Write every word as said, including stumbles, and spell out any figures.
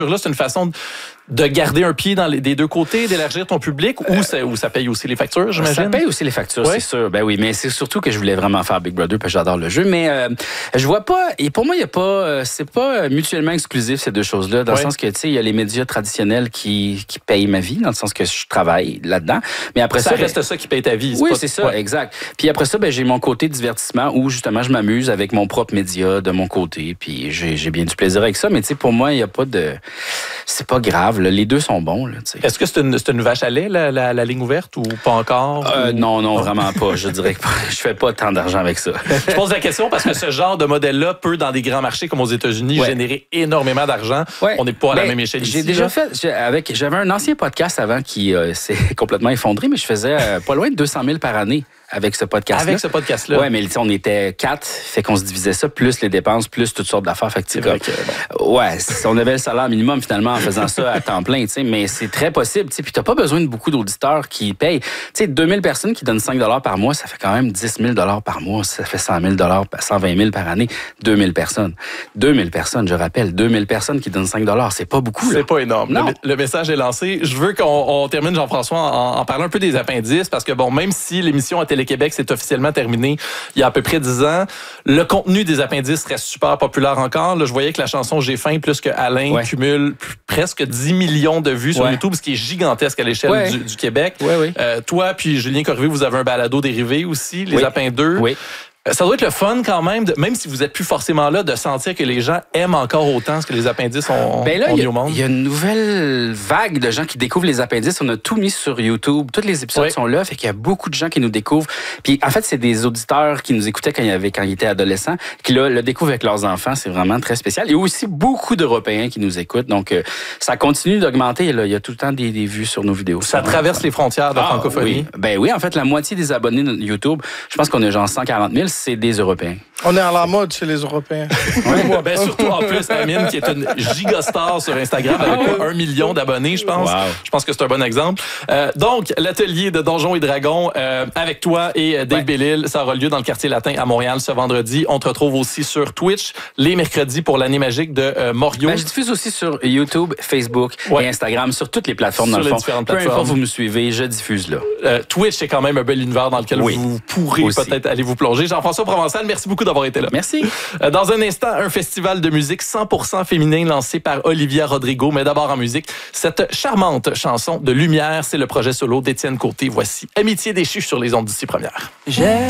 Là, c'est une façon de garder un pied dans les des deux côtés, d'élargir ton public, ou, ça, ou ça paye aussi les factures, j'imagine? Ça paye aussi les factures, ouais. c'est sûr. Ben oui, mais c'est surtout que je voulais vraiment faire Big Brother parce que j'adore le jeu. Mais euh, je vois pas, et pour moi, il y a pas, c'est pas mutuellement exclusif ces deux choses-là, dans ouais. le sens que, tu sais, il y a les médias traditionnels qui, qui payent ma vie, dans le sens que je travaille là-dedans. Mais après ça, ça reste ben, ça qui paye ta vie. Oui, pas... c'est ça, ouais. exact. Puis après ça, ben, j'ai mon côté divertissement où justement je m'amuse avec mon propre média de mon côté. Puis j'ai, j'ai bien du plaisir avec ça. Mais tu sais, pour moi, il y a pas de, c'est pas grave. Là. Les deux sont bons. Là, est-ce que c'est une, c'est une vache à lait, la, la, la ligne ouverte, ou pas encore? Euh, ou... Non, non, vraiment pas. Je dirais que je fais pas tant d'argent avec ça. Je pose la question parce que ce genre de modèle-là peut, dans des grands marchés comme aux États-Unis, ouais. générer énormément d'argent. Ouais. On n'est pas à la ben, même échelle j'ai ici. Déjà là. fait, j'ai, avec, j'avais un ancien podcast avant qui euh, s'est complètement effondré, mais je faisais euh, pas loin de deux cent mille par année. Avec ce podcast-là. Avec ce podcast-là. Oui, mais on était quatre, fait qu'on se divisait ça, plus les dépenses, plus toutes sortes d'affaires. Fait que, c'est vrai que, bon. Ouais, on avait le salaire minimum finalement en faisant ça à temps plein, tu sais, mais c'est très possible, tu sais, puis t'as pas besoin de beaucoup d'auditeurs qui payent. Tu sais, deux mille personnes qui donnent cinq dollars par mois, ça fait quand même dix mille dollars par mois, ça fait cent mille dollars, cent vingt mille par année, deux mille personnes. deux mille personnes, je rappelle, deux mille personnes qui donnent cinq dollars, c'est pas beaucoup. C'est là. pas énorme. Non. Le, le message est lancé. Je veux qu'on on termine, Jean-François, en, en parlant un peu des appendices, parce que bon, même si l'émission à Télé-Québec s'est officiellement terminé il y a à peu près dix ans. Le contenu des appendices reste super populaire encore. Là, je voyais que la chanson J'ai faim plus que Alain ouais. cumule p- presque dix millions de vues sur ouais. YouTube, ce qui est gigantesque à l'échelle ouais. du, du Québec. Ouais, ouais. Euh, toi puis Julien Corriveau, vous avez un balado dérivé aussi, Les oui. Appins deux. Oui. Ça doit être le fun quand même, de, même si vous êtes plus forcément là, de sentir que les gens aiment encore autant ce que les appendices ont, ben là, ont mis a, au monde. Il y a une nouvelle vague de gens qui découvrent les appendices. On a tout mis sur YouTube. Tous les épisodes oui. sont là. Fait qu'il y a beaucoup de gens qui nous découvrent. Puis en fait, c'est des auditeurs qui nous écoutaient quand, il y avait, quand ils étaient adolescents, qui là, le découvrent avec leurs enfants. C'est vraiment très spécial. Il y a aussi beaucoup d'Européens qui nous écoutent. Donc, euh, ça continue d'augmenter. Là. Il y a tout le temps des, des vues sur nos vidéos. Ça traverse fun. Les frontières de la ah, francophonie. Oui. Ben oui, en fait, la moitié des abonnés de YouTube, je pense qu'on a genre cent quarante mille, c'est des Européens. On est à la mode chez les Européens. Oui, ben surtout en plus, Amine, qui est une gigastar sur Instagram avec un million d'abonnés, je pense. Wow. Je pense que c'est un bon exemple. Euh, donc, l'atelier de Donjons et Dragons euh, avec toi et Dave ouais. Bellil, ça aura lieu dans le quartier latin à Montréal ce vendredi. On te retrouve aussi sur Twitch les mercredis pour l'année magique de euh, Morio. Ben, je diffuse aussi sur YouTube, Facebook ouais. et Instagram, sur toutes les plateformes sur dans le les fond. différentes Peu plateformes. importe vous me suivez, je diffuse là. Euh, Twitch, c'est quand même un bel univers dans lequel oui. vous pourrez aussi. Peut-être aller vous plonger. Jean-François Provençal, merci beaucoup d'avoir été là. Merci. Dans un instant, un festival de musique cent pour cent féminin lancé par Olivia Rodrigo. Mais d'abord en musique, cette charmante chanson de Lumière, c'est le projet solo d'Étienne Côté. Voici Amitié déchue sur les ondes d'ici première. J'ai